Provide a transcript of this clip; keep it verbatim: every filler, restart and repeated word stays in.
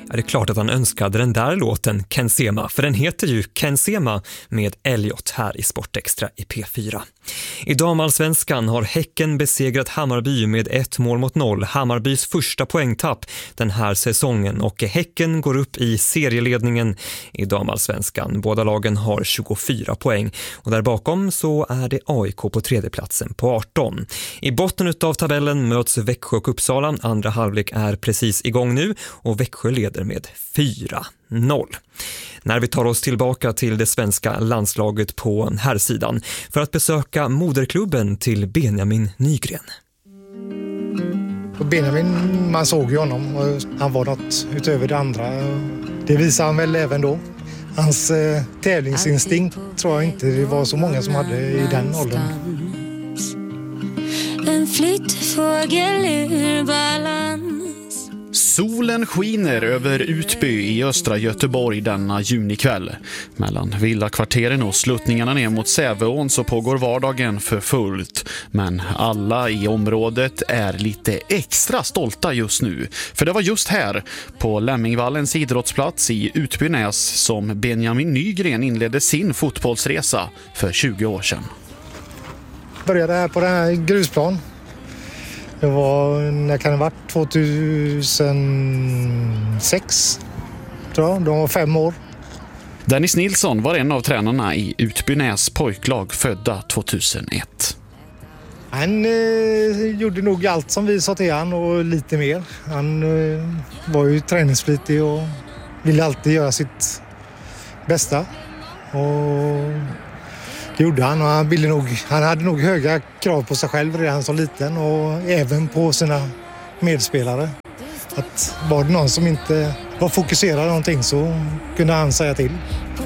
Ja, det är klart att han önskade den där låten Ken Sema, för den heter ju Ken Sema med Elliot här i Sportextra i P fyra. I damallsvenskan har Häcken besegrat Hammarby med ett mål mot noll. Hammarbys första poängtapp den här säsongen, och Häcken går upp i serieledningen i damallsvenskan. Båda lagen har tjugofyra poäng och där bakom så är det A I K på tredjeplatsen på arton. I botten av tabellen möts Växjö och Uppsala. Andra halvlek är precis igång nu och Växjö leder med fyra noll. När vi tar oss tillbaka till det svenska landslaget på herrsidan för att besöka moderklubben till Benjamin Nygren. Benjamin, man såg ju honom och han var något utöver det andra. Det visade han väl även då. Hans eh, tävlingsinstinkt tror jag inte det var så många som hade i den åldern. En flyttfågel ur balans. Solen skiner över Utby i östra Göteborg denna junikväll. Mellan villakvarteren och sluttningarna ner mot Säveån så pågår vardagen för fullt. Men alla i området är lite extra stolta just nu. För det var just här, på Lämmingvallens idrottsplats i Utbynäs, som Benjamin Nygren inledde sin fotbollsresa för tjugo år sedan. Började här på den här grusplan. Det var, när kan det ha varit, tjugohundrasex tror jag, de var fem år. Dennis Nilsson var en av tränarna i Utbynäs pojklag födda tvåtusenett. Han eh, gjorde nog allt som vi sa till han och lite mer. Han eh, var ju träningsflitig och ville alltid göra sitt bästa. Och det gjorde han och han, ville nog, han hade nog höga krav på sig själv redan som liten och även på sina medspelare. Att var det någon som inte var fokuserad någonting så kunde han säga till. På